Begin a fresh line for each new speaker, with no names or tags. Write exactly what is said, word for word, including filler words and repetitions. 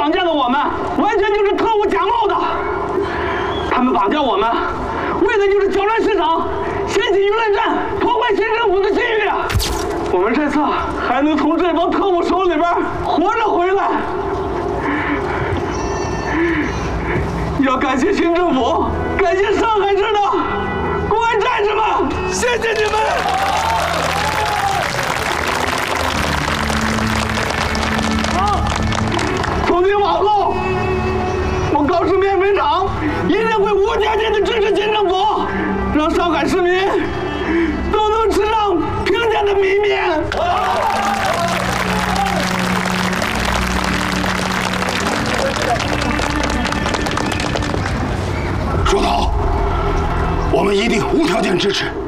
绑架的我们，完全就是特务假冒的。他们绑架我们，为的就是搅乱市场，掀起舆论战，破坏新政府的信誉。我们这次还能从这帮特务手里边活着回来，要感谢新政府，感谢上海市的公安战士们，谢谢你们！好，从今往后，我高氏面粉厂一定会无条件的支持新政府，让上海市民都能吃上平价的米面。
说得好，我们一定无条件支持。